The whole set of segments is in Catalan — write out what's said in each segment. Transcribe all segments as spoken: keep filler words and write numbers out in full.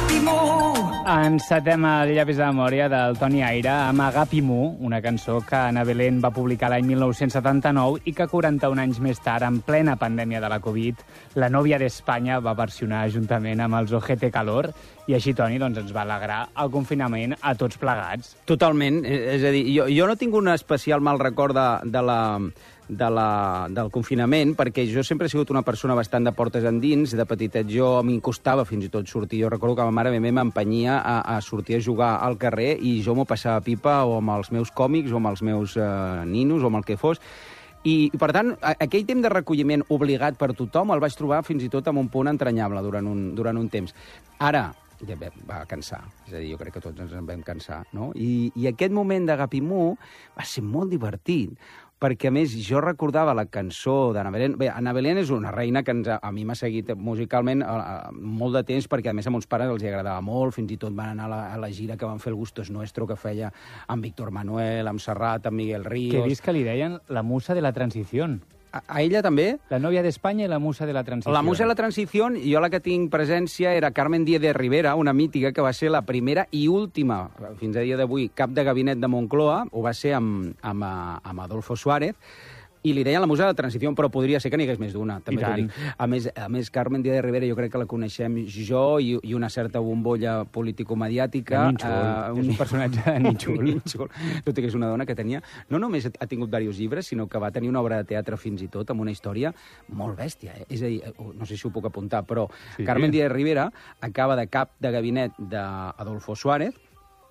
Encetem el llavis de memòria del Toni Aire amb Agapimú, una cançó que Ana Belén va publicar l'any mil nou-cents setanta-nou i que quaranta-un anys més tard, en plena pandèmia de la Covid, la nòvia d'Espanya va versionar juntament amb els Ojete Calor i així, Toni, doncs, ens va alegrar el confinament a tots plegats. Totalment. És a dir, jo, jo no tinc un especial mal record de, de la... De la, del confinament, perquè jo sempre he sigut una persona bastant de portes endins. De petitet jo m'hi costava fins i tot sortir. Jo recordo que ma mare m'empenyia a, a sortir a jugar al carrer i jo m'ho passava pipa o amb els meus còmics o amb els meus eh, ninos o amb el que fos. I, per tant, aquell temps de recolliment obligat per tothom el vaig trobar fins i tot en un punt entranyable durant un, durant un temps. Ara, ja va cansar. És a dir, jo crec que tots ens en vam cansar, no? I, i aquest moment d'Agapimú va ser molt divertit, perquè, a més, jo recordava la cançó d'Ana Belén. Bé, Ana Belén és una reina que ens, a mi m'ha seguit musicalment a, a, molt de temps, perquè, a més, a mons pares els agradava molt. Fins i tot van anar a la, a la gira que van fer el Gusto es Nuestro, que feia amb Víctor Manuel, amb Serrat, amb Miguel Ríos... Que he vist que li deien la musa de la transició. A, a ella també? La nòvia d'Espanya i la musa de la transició. La musa de la transició, jo la que tinc presència era Carmen Díaz de Rivera, una mítica que va ser la primera i última, fins a dia d'avui, cap de gabinet de Moncloa, ho va ser amb, amb, amb Adolfo Suárez, i li deien la musa de la transició, però podria ser que n'hi hagués més d'una, també t'ho dic. A més, a més, Carmen Díaz de Rivera jo crec que la coneixem jo i, i una certa bombolla político-mediàtica. Nínxol, uh, un... és un personatge de Nínxol. Nínxol. Tot i que és una dona que tenia... No només ha tingut diversos llibres, sinó que va tenir una obra de teatre fins i tot amb una història molt bèstia. Eh? És a dir, no sé si ho puc apuntar, però sí. Carmen Díaz de Rivera acaba de cap de gabinet d'Adolfo Suárez,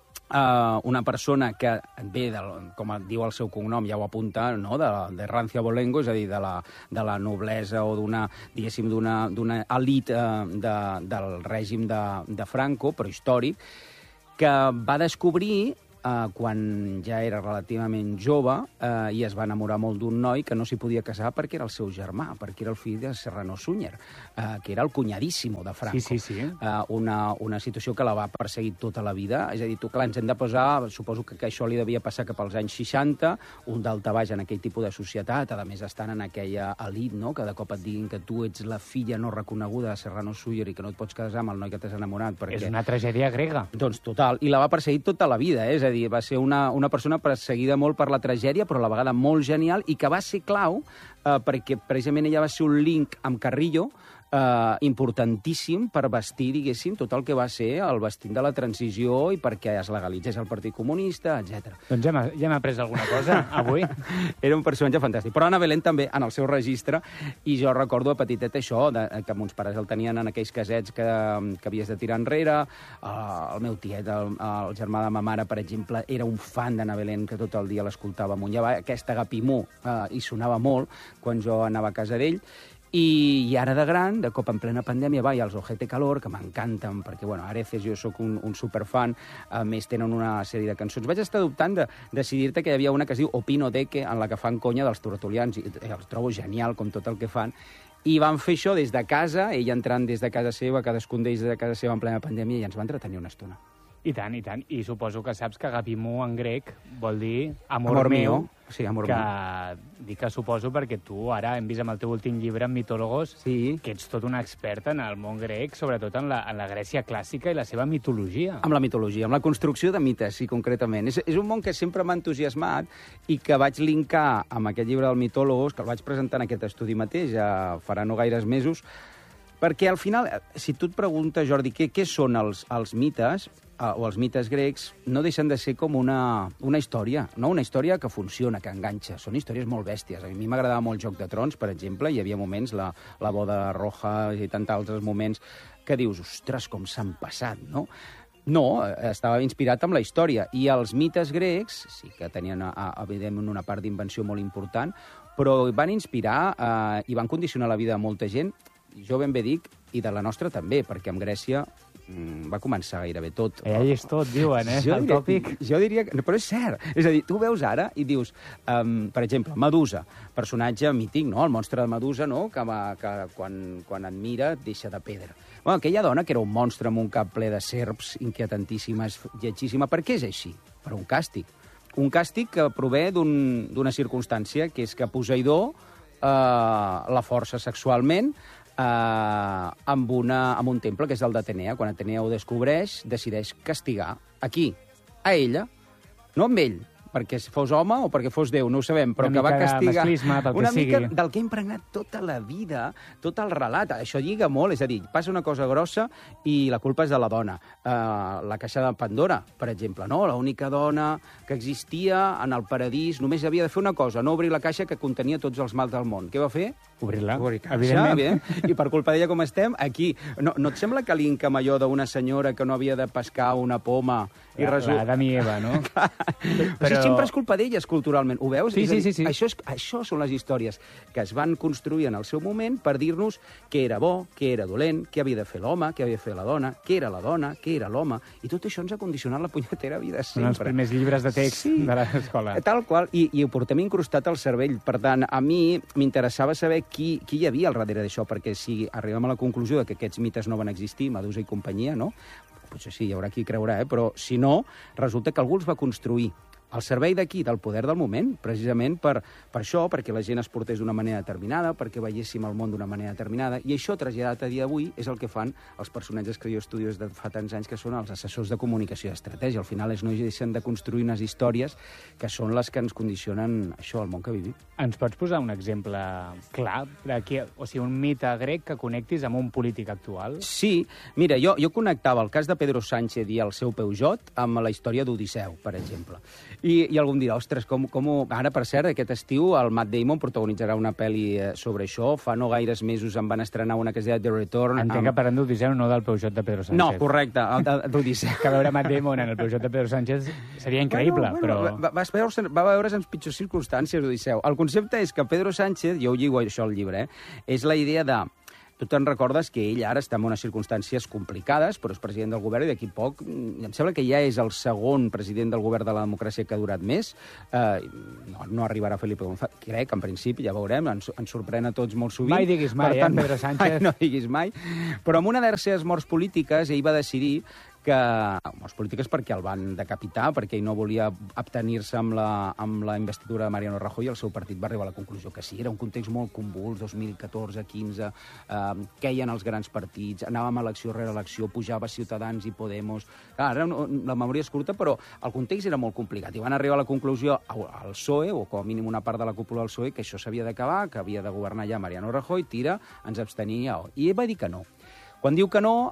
Uh, una persona que ve, del, com diu el seu cognom, ja ho apunta, no? de, de rancia abolengo, és a dir, de la, de la noblesa o d'una, diguéssim, d'una elit uh, de, del règim de, de Franco, però històric, que va descobrir, uh, quan ja era relativament jove, uh, i es va enamorar molt d'un noi que no s'hi podia casar perquè era el seu germà, perquè era el fill de Serrano Súñer, uh, que era el cunyadíssimo de Franco. Sí, sí, sí. Uh, una, una situació que la va perseguir tota la vida. És a dir, tu, clar, ens hem de posar... Suposo que, que això li devia passar cap als anys seixanta, un daltabaix en aquell tipus de societat, a més estan en aquella elit, no?, que de cop et diguin que tu ets la filla no reconeguda de Serrano Súñer i que no et pots casar amb el noi que t'has enamorat. Perquè... És una tragèdia grega. Doncs total. I la va perseguir tota la vida, eh? És a dir, va ser una, una persona perseguida molt per la tragèdia, però a la vegada molt genial, i que va ser clau eh, perquè precisament ella va ser un link amb Carrillo, Uh, importantíssim per vestir, diguéssim, tot el que va ser el vestit de la transició i perquè es legalitzés el Partit Comunista, etcètera. Doncs ja m'ha ja m'ha après alguna cosa, avui. Era un personatge fantàstic. Però Ana Belén també, en el seu registre, i jo recordo a petitet això, de, que mons pares el tenien en aquells casets que, que havies de tirar enrere. Uh, el meu tiet, el, el germà de ma mare, per exemple, era un fan d'Ana Belén, que tot el dia l'escoltava amunt i avall. Aquesta Agapimú uh, hi sonava molt quan jo anava a casa d'ell. I, I ara de gran, de cop en plena pandèmia, va, hi ha els Ojete Calor, que m'encanten, perquè, bueno, Areces, jo sóc un, un superfan, a més tenen una sèrie de cançons. Vaig estar dubtant de decidir-te que hi havia una que es diu Opino de que, en la que fan conya dels tertulians, i els trobo genial, com tot el que fan, i van fer això des de casa, ella entrant des de casa seva, cadascun d'ells de casa seva en plena pandèmia, i ens va entretenir una estona. I tant, i tant. I suposo que saps que Agapimú en grec vol dir amor, amor meu, sí, amor que meu. dic que suposo perquè tu ara hem vist amb el teu últim llibre, en Mitòlogos, sí. que ets tot un expert en el món grec, sobretot en la, en la Grècia clàssica i la seva mitologia. Amb la mitologia, amb la construcció de mites, sí, concretament. És, és un món que sempre m'ha entusiasmat i que vaig linkar amb aquest llibre del Mitòlogos, que el vaig presentar en aquest estudi mateix, ja farà no gaires mesos, perquè al final, si tu et preguntes, Jordi, què, què són els, els mites, uh, o els mites grecs, no deixen de ser com una, una història, no? Una història que funciona, que enganxa. Són històries molt bèsties. A mi m'agradava molt Joc de Trons, per exemple, hi havia moments, la, la boda roja i tants altres moments, que dius, ostres, com s'han passat, no? No, estava inspirat amb la història. I els mites grecs sí que tenien, evidentment, una part d'invenció molt important, però van inspirar eh, i van condicionar la vida de molta gent. Jo ben bé dic, i de la nostra també, perquè amb Grècia mm, va començar gairebé tot. Allà hi és tot, diuen, eh, jo el diria, tòpic. Jo diria que... Però és cert. És a dir, tu veus ara i dius, um, per exemple, Medusa, personatge mític, no? El monstre de Medusa, no? Que, va, que quan, quan et mira et deixa de pedra. Bueno, aquella dona que era un monstre amb un cap ple de serps, inquietantíssimes, lletgíssima. Per què és així? Per un càstig. Un càstig que prové d'una un, circumstància, que és que Poseidó eh, la força sexualment, eh, amb, una, amb un temple, que és el d'Atenea. Quan Atenea ho descobreix, decideix castigar aquí, a ella, no amb ell, perquè fos home o perquè fos Déu, no ho sabem, però una que va castigar... Masclisme, pel una que mica sigui. del que ha impregnat tota la vida, tot el relat. Això lliga molt, és a dir, passa una cosa grossa i la culpa és de la dona. Uh, la caixa de Pandora, per exemple, no? L'única dona que existia en el paradís només havia de fer una cosa, no obrir la caixa que contenia tots els mals del món. Què va fer? Obrir-la, Obrir caixa, evidentment. Bé. I per culpa d'ella com estem, aquí. No, no et sembla que l'incam allò d'una senyora que no havia de pescar una poma i La, resol... la Adam i Eva, no? Però... Però sempre és culpa d'elles, culturalment. Ho veus? Sí, És a sí, dir, sí, sí. Això, és, això són les històries que es van construir en el seu moment per dir-nos què era bo, què era dolent, què havia de fer l'home, què havia de fer la dona, què era la dona, què era l'home, i tot això ens ha condicionat la punyetera vida sempre. Són els primers llibres de text sí. de l'escola. Tal qual, i, i ho portem incrustat al cervell. Per tant, a mi m'interessava saber qui, qui hi havia al darrere d'això, perquè si arribem a la conclusió de que aquests mites no van existir, Medusa i companyia, no? Potser sí, hi haurà qui creurà, eh? Però si no, resulta que algú els va construir al servei d'aquí, del poder del moment, precisament per, per això, perquè la gent es portés d'una manera determinada, perquè veiéssim el món d'una manera determinada, i això, traslladat a dia d'avui, és el que fan els personatges que jo estudio des de fa tants anys, que són els assessors de comunicació i estratègia. Al final, ells no deixen de construir unes històries que són les que ens condicionen això, el món que vivim. Ens pots posar un exemple clar? Aquí, o sigui, un mite grec que connectis amb un polític actual? Sí. Mira, jo, jo connectava el cas de Pedro Sánchez i el seu Peugeot amb la història d'Odisseu, per exemple. I, i algú em dirà, ostres, com, com... Ara, per cert, aquest estiu el Matt Damon protagonitzarà una pel·li sobre això. Fa no gaires mesos en van estrenar una que es deia The Return. Entenc amb... que parlem d'Odisseu, no del Peugeot de Pedro Sánchez. No, correcte, d'Odisseu. Que veure Matt Damon en el Peugeot de Pedro Sánchez seria increïble, bueno, bueno, però... Va, va, veure, va veure's en pitjors circumstàncies, Odisseu. El concepte és que Pedro Sánchez, jo ho lligo això al llibre, eh, és la idea de... Tu te'n recordes que ell ara està en unes circumstàncies complicades, però és president del govern i d'aquí poc... Em sembla que ja és el segon president del govern de la democràcia que ha durat més. Eh, no, no arribarà Felipe González. Crec, en principi, ja veurem, ens, ens sorprèn a tots molt sovint. Mai diguis mai, tant, eh, Pedro Sánchez. Mai, no diguis mai. Però amb una de les seves morts polítiques, ell va decidir que... Morts polítiques perquè el van decapitar, perquè ell no volia abstenir-se amb, la, amb la investidura de Mariano Rajoy, i el seu partit va arribar a la conclusió que sí. Era un context molt convuls, dos mil catorze, quinze, eh, queien els grans partits, anàvem elecció rere elecció, pujava Ciutadans i Podemos... Clar, ara la memòria és curta, però el context era molt complicat. I van arribar a la conclusió al P S O E, o com a mínim una part de la cúpula del P S O E, que això s'havia d'acabar, que havia de governar ja Mariano Rajoy, tira, ens abstenia. I ell va dir que no. Quan diu que no,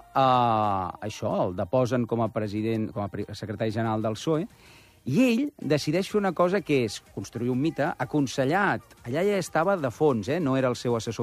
eh, això, el deposen com a president, com a secretari general del P S O E, i ell decideix fer una cosa que és construir un mite aconsellat. Allà ja estava de fons, eh? No era el seu assessor